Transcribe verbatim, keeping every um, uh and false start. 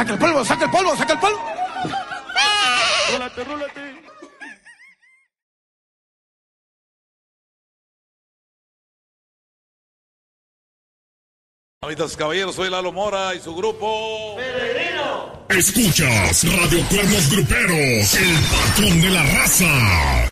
Saca el polvo, saca el polvo, saca el polvo. Rólate, rólate. Amitas, caballeros, soy Lalo Mora y su grupo Escuchas Radio Cuernos Gruperos, el patrón de la raza.